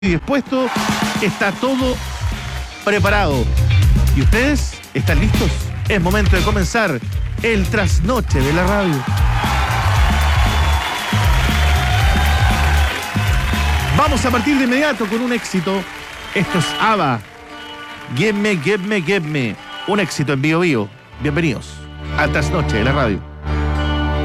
dispuesto, está todo preparado. ¿Y ustedes están listos? Es momento de comenzar el trasnoche de la radio. Vamos a partir de inmediato con un éxito. Esto es ABBA. Give me. Un éxito en Bio Bio. Bienvenidos al trasnoche de la radio.